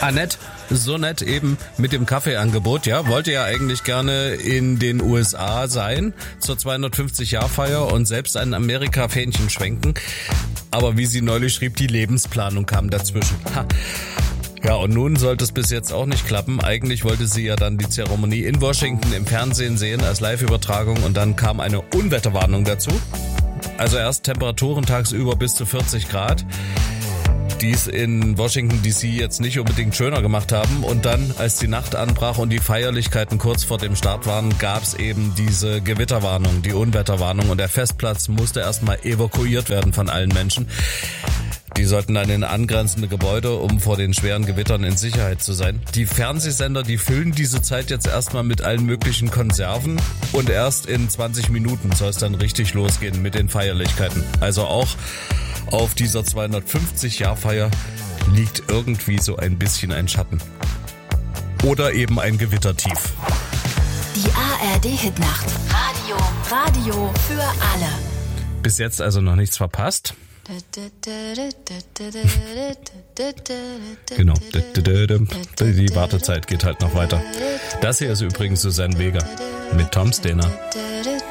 Annette, so nett eben mit dem Kaffeeangebot, ja, wollte ja eigentlich gerne in den USA sein zur 250-Jahr-Feier und selbst ein Amerika-Fähnchen schwenken. Aber wie sie neulich schrieb, die Lebensplanung kam dazwischen. Ha. Ja, und nun sollte es bis jetzt auch nicht klappen. Eigentlich wollte sie ja dann die Zeremonie in Washington im Fernsehen sehen als Live-Übertragung und dann kam eine Unwetterwarnung dazu. Also erst Temperaturen tagsüber bis zu 40 Grad. Die es in Washington D.C. jetzt nicht unbedingt schöner gemacht haben. Und dann, als die Nacht anbrach und die Feierlichkeiten kurz vor dem Start waren, gab es eben diese Gewitterwarnung, die Unwetterwarnung. Und der Festplatz musste erstmal evakuiert werden von allen Menschen. Die sollten dann in angrenzende Gebäude, um vor den schweren Gewittern in Sicherheit zu sein. Die Fernsehsender, die füllen diese Zeit jetzt erstmal mit allen möglichen Konserven. Und erst in 20 Minuten soll es dann richtig losgehen mit den Feierlichkeiten. Also auch auf dieser 250-Jahr-Feier liegt irgendwie so ein bisschen ein Schatten. Oder eben ein Gewittertief. Die ARD-Hitnacht. Radio für alle. Bis jetzt also noch nichts verpasst. Genau. Die Wartezeit geht halt noch weiter. Das hier ist übrigens Susanne Vega mit Tom Stainer.